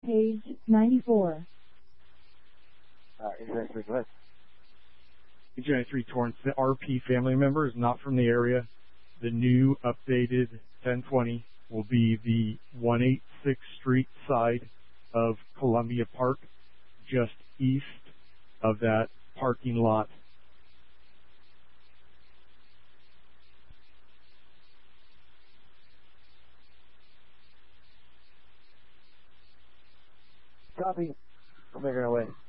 Page 94. Agent 3, go ahead. Agent 3 Torrance, the RP family member is not from the area. The new updated 1020 will be the 186th Street side of Columbia Park, just east of that parking lot. Copy. We're making our way.